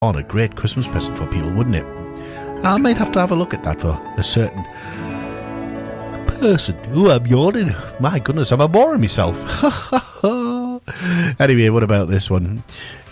on a great Christmas present for people, wouldn't it? I might have to have a look at that for a certain person. Oh, I'm yawning. My goodness, I'm boring myself. Anyway, what about this one?